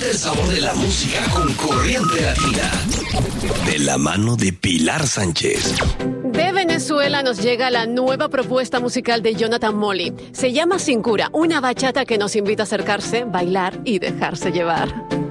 Siente el sabor de la música con Corriente Latina. De la mano de Pilar Sánchez. De Venezuela nos llega la nueva propuesta musical de Jonathan Molly. Se llama Sin Cura, una bachata que nos invita a acercarse, bailar y dejarse llevar.